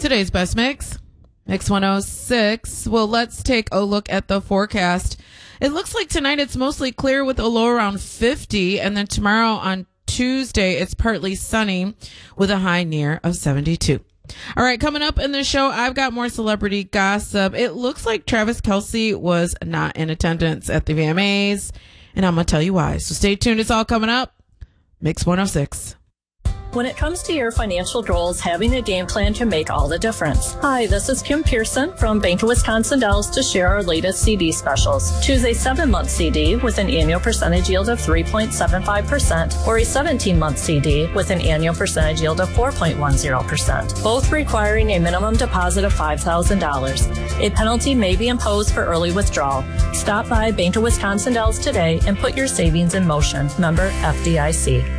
Today's best mix, Mix 106. Well, let's take a look at the forecast. It looks like tonight it's mostly clear with a low around 50, and then tomorrow on Tuesday it's partly sunny with a high near of 72. All right, coming up in the show, I've got more celebrity gossip. It looks like Travis Kelce was not in attendance at the VMAs, and I'm going to tell you why. So stay tuned. It's all coming up. Mix 106. When it comes to your financial goals, having a game plan can make all the difference. Hi, this is Kim Pearson from Bank of Wisconsin Dells to share our latest CD specials. Choose a 7-month CD with an annual percentage yield of 3.75% or a 17-month CD with an annual percentage yield of 4.10%, both requiring a minimum deposit of $5,000. A penalty may be imposed for early withdrawal. Stop by Bank of Wisconsin Dells today and put your savings in motion. Member FDIC.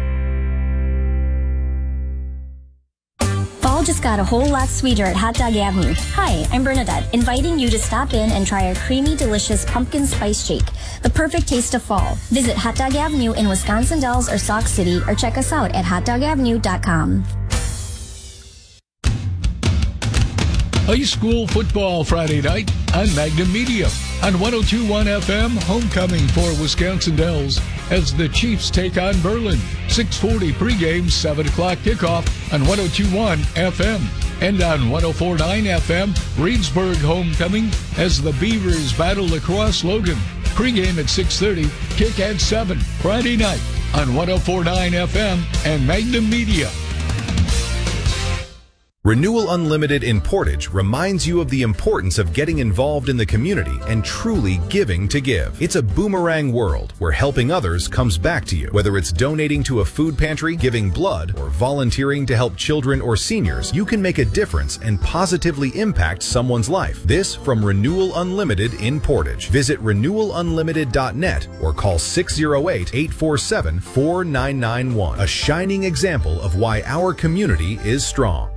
Fall just got a whole lot sweeter at Hot Dog Avenue. Hi, I'm Bernadette, inviting you to stop in and try our creamy, delicious pumpkin spice shake, the perfect taste of fall. Visit Hot Dog Avenue in Wisconsin Dells or Sauk City, or check us out at hotdogavenue.com. High school football Friday night on Magnum Media. On 102.1 FM, homecoming for Wisconsin Dells as the Chiefs take on Berlin. 6:40 pregame, 7 o'clock kickoff on 102.1 FM. And on 104.9 FM, Reedsburg homecoming as the Beavers battle lacrosse Logan. Pregame at 6:30, kick at 7 Friday night on 104.9 FM and Magnum Media. Renewal Unlimited in Portage reminds you of the importance of getting involved in the community and truly giving to give. It's a boomerang world where helping others comes back to you. Whether it's donating to a food pantry, giving blood, or volunteering to help children or seniors, you can make a difference and positively impact someone's life. This from Renewal Unlimited in Portage. Visit renewalunlimited.net or call 608-847-4991. A shining example of why our community is strong.